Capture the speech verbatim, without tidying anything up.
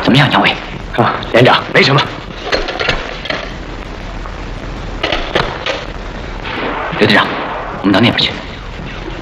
怎么样，杨伟？ 啊，连长，没什么。 刘队长，我们到那边去。